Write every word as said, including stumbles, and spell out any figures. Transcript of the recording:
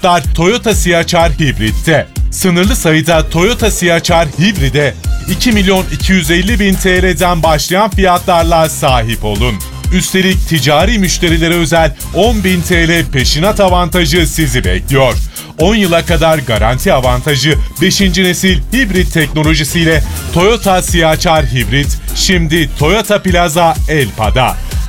fiyatlar Toyota C H R Hibrit'te. Sınırlı sayıda Toyota C H R Hibrit'e iki milyon iki yüz elli bin T L'den başlayan fiyatlarla sahip olun. Üstelik ticari müşterilere özel on bin T L peşinat avantajı sizi bekliyor. on yıla kadar garanti avantajı beşinci nesil hibrit teknolojisiyle Toyota C H R Hibrit şimdi Toyota Plaza Elpa'da.